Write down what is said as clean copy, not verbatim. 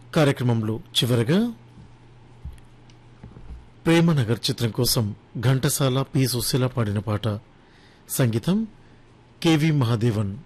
కార్యక్రమంలో చివరగా ప్రేమనగర్ చిత్రం కోసం ఘంటసాల పి సుశీల పాడిన పాట. సంగీతం కెవి మహాదేవన్.